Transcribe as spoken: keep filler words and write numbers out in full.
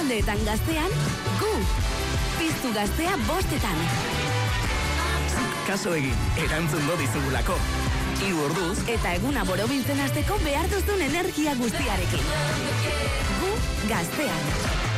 igandeetan gaztean, gu. Piztu gaztea bostetan. Kaso egin, erantzungo dizugulako. Hiru orduz eta eguna borobiltzen hasteko behar duzun energia guztiarekin. Gu gaztean.